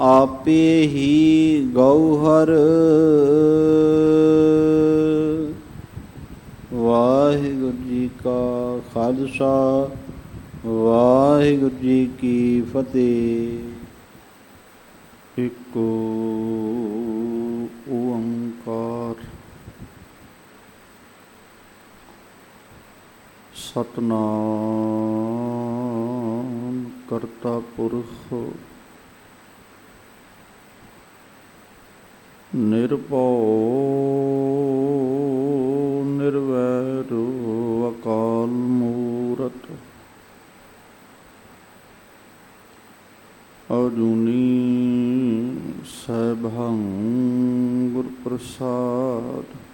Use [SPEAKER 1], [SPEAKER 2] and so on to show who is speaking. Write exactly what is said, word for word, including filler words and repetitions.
[SPEAKER 1] ਆਪੇ ਹੀ ਗੌਹਰ। ਵਾਹਿਗੁਰੂ ਜੀ ਕਾ ਖਾਲਸਾ, ਵਾਹਿਗੁਰੂ ਜੀ ਕੀ ਫਤਿਹ। ਇਕ ਓੰਕਾਰ ਸਤਿਨਾਮ ਕਰਤਾ ਪੁਰਖ ਨਿਰਭਉ ਨਿਰਵੈਰ ਅਕਾਲ ਮੂਰਤ ਅਜੂਨੀ ਸੈਭੰ ਗੁਰ ਪ੍ਰਸਾਦ।